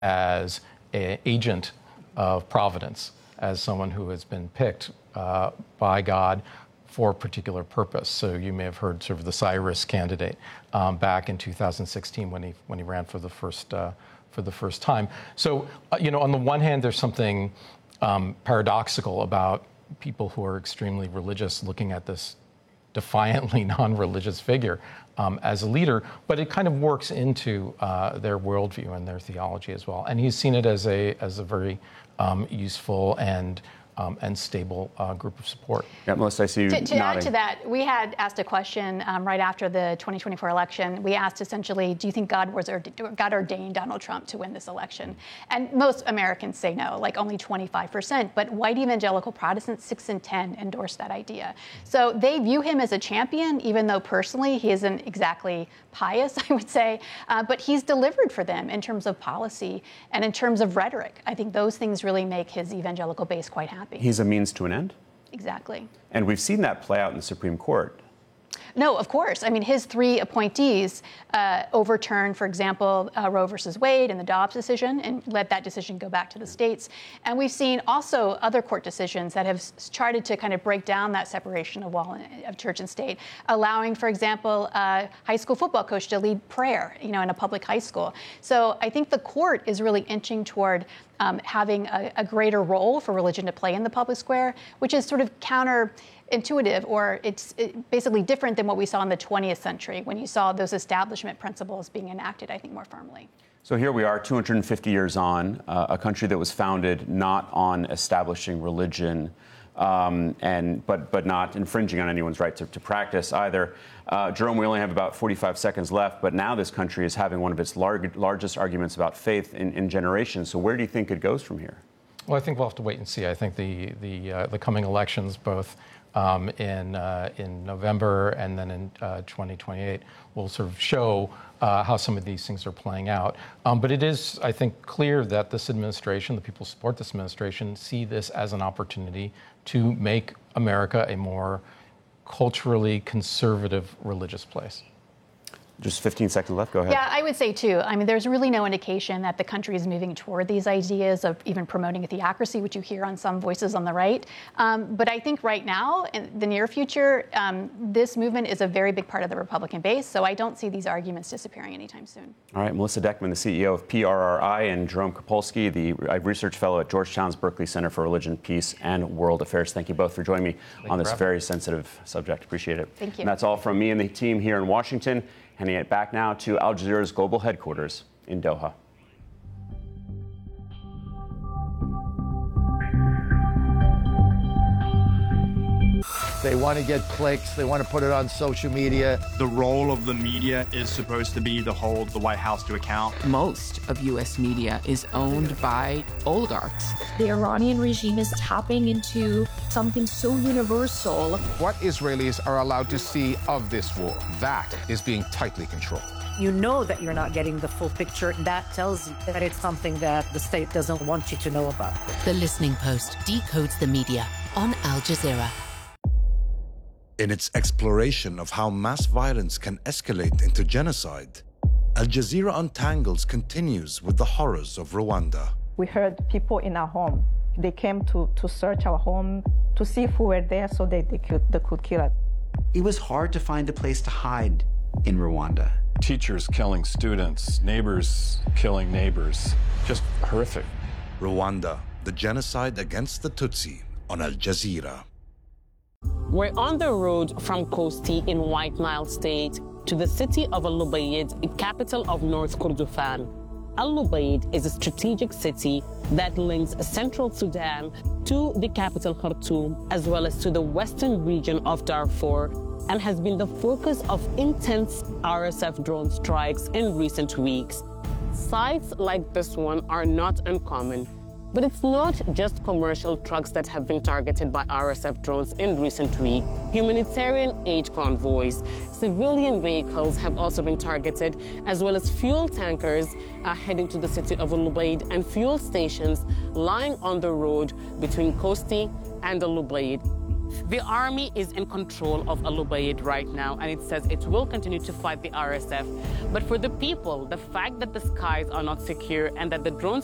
as an agent of providence, as someone who has been picked by God for a particular purpose. So you may have heard sort of the Cyrus candidate back in 2016 when he ran for the first time. So on the one hand, there's something paradoxical about people who are extremely religious looking at this defiantly non-religious figure as a leader, but it kind of works into their worldview and their theology as well. And he's seen it as a very useful and stable group of support. Yeah, Melissa, I see you to nodding. add to that, we had asked a question right after the 2024 election. We asked essentially, do you think God ordained Donald Trump to win this election? And most Americans say no, like only 25%. But white evangelical Protestants, 6 in 10, endorsed that idea. So they view him as a champion, even though personally he isn't exactly pious, I would say. But he's delivered for them in terms of policy and in terms of rhetoric. I think those things really make his evangelical base quite happy. He's a means to an end? Exactly. And we've seen that play out in the Supreme Court. No, of course. I mean, his 3 appointees overturned, for example, Roe versus Wade and the Dobbs decision and let that decision go back to the states. And we've seen also other court decisions that have tried to kind of break down that separation of church and state, allowing, for example, a high school football coach to lead prayer, in a public high school. So I think the court is really inching toward having a greater role for religion to play in the public square, which is sort of counterintuitive, or it's basically different than what we saw in the 20th century when you saw those establishment principles being enacted, I think, more firmly. So here we are, 250 years on, a country that was founded not on establishing religion, but not infringing on anyone's right to practice either. Jerome, we only have about 45 seconds left, but now this country is having one of its largest arguments about faith in generations. So where do you think it goes from here? Well, I think we'll have to wait and see. I think the coming elections, both in November and then in 2028, will sort of show how some of these things are playing out. But it is, I think, clear that this administration, the people who support this administration, see this as an opportunity to make America a more culturally conservative religious place. Just 15 seconds left. Go ahead. Yeah, I would say, too. I mean, there's really no indication that the country is moving toward these ideas of even promoting a theocracy, which you hear on some voices on the right. But I think right now, in the near future, this movement is a very big part of the Republican base. So I don't see these arguments disappearing anytime soon. All right. Melissa Deckman, the CEO of PRRI, and Jerome Kopolsky, the research fellow at Georgetown's Berkeley Center for Religion, Peace, and World Affairs. Thank you both for joining me on this very sensitive subject. Appreciate it. Thank you. And that's all from me and the team here in Washington. Handing it back now to Al Jazeera's global headquarters in Doha. They want to get clicks. They want to put it on social media. The role of the media is supposed to be to hold the White House to account. Most of U.S. media is owned by oligarchs. The Iranian regime is tapping into something so universal. What Israelis are allowed to see of this war, that is being tightly controlled. You know that you're not getting the full picture. That tells you that it's something that the state doesn't want you to know about. The Listening Post decodes the media on Al Jazeera. In its exploration of how mass violence can escalate into genocide, Al Jazeera Untangles continues with the horrors of Rwanda. We heard people in our home. They came to search our home to see if we were there so they could kill us. It was hard to find a place to hide in Rwanda. Teachers killing students, neighbors killing neighbors. Just horrific. Rwanda, the genocide against the Tutsi on Al Jazeera. We're on the road from Kosti in White Nile State to the city of Al-Lubayd, capital of North Kordofan. Al-Lubayd is a strategic city that links central Sudan to the capital Khartoum, as well as to the western region of Darfur, and has been the focus of intense RSF drone strikes in recent weeks. Sites like this one are not uncommon. But it's not just commercial trucks that have been targeted by RSF drones in recent weeks. Humanitarian aid convoys, civilian vehicles have also been targeted, as well as fuel tankers heading to the city of Al-Lubayd and fuel stations lying on the road between Kosti and Al-Lubayd. The army is in control of Al-Ubaid right now, and it says it will continue to fight the RSF. But for the people, the fact that the skies are not secure and that the drones